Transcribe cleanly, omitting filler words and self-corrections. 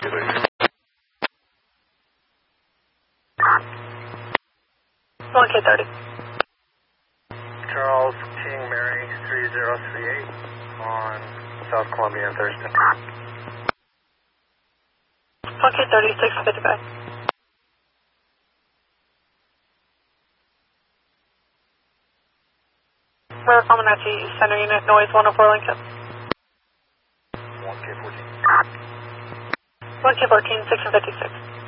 1K30. Charles King Mary 3038 on South Columbia and Thurston. 1K30, 655. River Comanche Center Unit, noise 104 Lincoln. 1K14. 1K14, 656.